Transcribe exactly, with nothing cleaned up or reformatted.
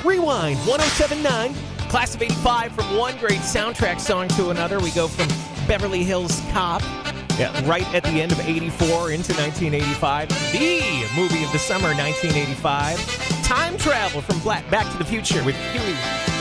Rewind one oh seven point nine, class of eighty-five, from one great soundtrack song to another. We go from Beverly Hills Cop, yeah, right at the end of eighty-four into nineteen eighty-five. The movie of the summer, nineteen eighty-five. Time travel from Black Back to the Future with Huey